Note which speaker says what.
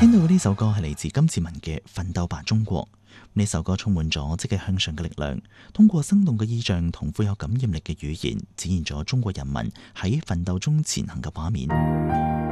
Speaker 1: 聽到嘅呢首歌係嚟自金志文嘅《奮鬥吧中國》。呢首歌充滿咗積極向上嘅力量，通過生動嘅意象同富有感染力嘅語言，展現咗中國人民喺奮鬥中前行嘅畫面。